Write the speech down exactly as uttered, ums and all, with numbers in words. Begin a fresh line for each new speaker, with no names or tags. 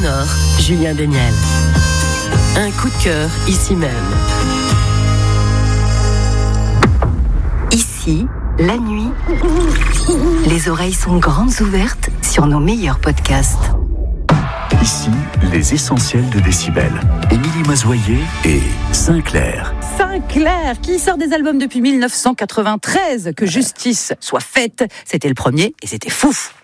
sonore, Julien Deniel. Un coup de cœur ici même. Ici, la nuit, les oreilles sont grandes ouvertes sur nos meilleurs podcasts.
Ici, les essentiels de Décibel. Émilie Mazoyer et Sinclair.
Sinclair, qui sort des albums depuis dix-neuf cent quatre-vingt-treize. Que justice soit faite. C'était le premier et c'était fouf.